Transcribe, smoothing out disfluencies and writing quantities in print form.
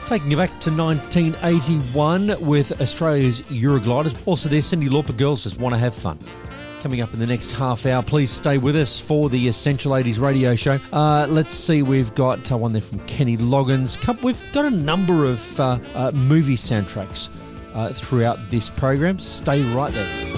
Taking you back to 1981 with Australia's Eurogliders. Also there, Cyndi Lauper, Girls Just Want to Have Fun. Coming up in the next half hour, please stay with us for the Essential 80s radio show. Let's see, we've got one there from Kenny Loggins. We've got a number of movie soundtracks throughout this program. Stay right there.